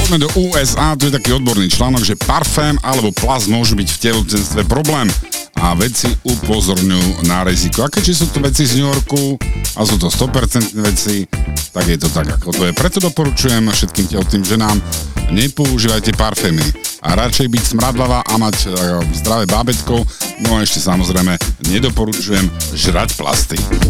poďme do USA, tu je taký odborný článok, že parfém alebo plast môžu byť v tehotenstve problém a vedci upozorňujú na riziko. A keďže sú to veci z New Yorku a sú to 100% veci, tak je to tak, ako to je. Preto doporučujem všetkým tehotným ženám, nepoužívajte parfémy a radšej byť smradlavá a mať zdravé bábätko. No a ešte samozrejme nedoporučujem žrať plasty.